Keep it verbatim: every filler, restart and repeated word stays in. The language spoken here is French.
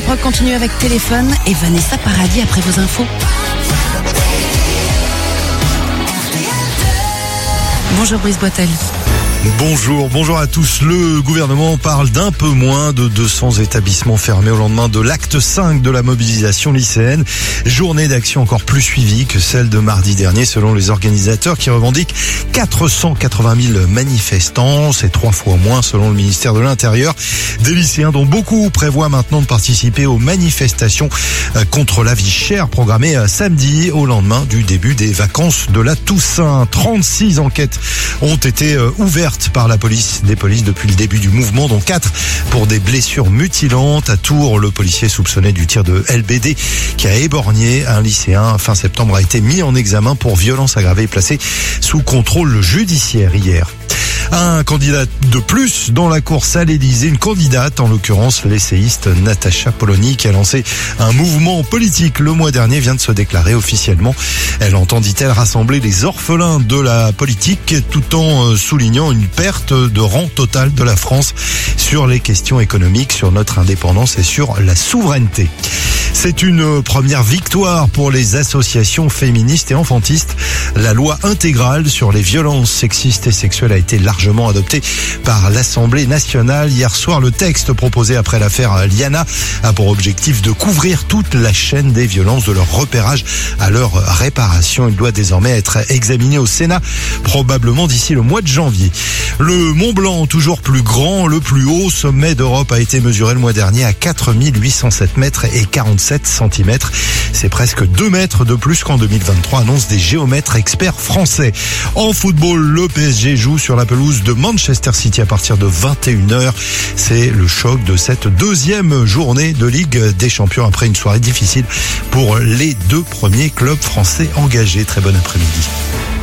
Rap Rock continue avec Téléphone et Vanessa Paradis après vos infos. Bonjour Brice Boitel. Bonjour, bonjour à tous. Le gouvernement parle d'un peu moins de deux cents établissements fermés au lendemain de l'acte cinq de la mobilisation lycéenne. Journée d'action encore plus suivie que celle de mardi dernier selon les organisateurs qui revendiquent quatre cent quatre-vingt mille manifestants. C'est trois fois moins selon le ministère de l'Intérieur. Des lycéens dont beaucoup prévoient maintenant de participer aux manifestations contre la vie chère programmées samedi au lendemain du début des vacances de la Toussaint. trente-six enquêtes ont été ouvertes par la police des polices depuis le début du mouvement, dont quatre pour des blessures mutilantes. À Tours, le policier soupçonné du tir de L B D qui a éborgné un lycéen fin septembre a été mis en examen pour violence aggravée et placé sous contrôle judiciaire hier. Un candidat de plus dans la course à l'Élysée, une candidate, en l'occurrence l'essayiste Natacha Polony, qui a lancé un mouvement politique le mois dernier, vient de se déclarer officiellement. Elle entend, dit-elle, rassembler les orphelins de la politique tout en soulignant une perte de rang totale de la France sur les questions économiques, sur notre indépendance et sur la souveraineté. C'est une première victoire pour les associations féministes et enfantistes. La loi intégrale sur les violences sexistes et sexuelles a été largement adoptée par l'Assemblée nationale. Hier soir, le texte proposé après l'affaire Liana a pour objectif de couvrir toute la chaîne des violences, de leur repérage à leur réparation. Il doit désormais être examiné au Sénat, probablement d'ici le mois de janvier. Le Mont Blanc, toujours plus grand, le plus haut sommet d'Europe, a été mesuré le mois dernier à quatre mille huit cent sept mètres et quarante-sept centimètres. C'est presque deux mètres de plus qu'en deux mille vingt-trois, annoncent des géomètres experts français. En football, le P S G joue sur la pelouse de Manchester City à partir de vingt et une heures. C'est le choc de cette deuxième journée de Ligue des Champions après une soirée difficile pour les deux premiers clubs français engagés. Très bon après-midi.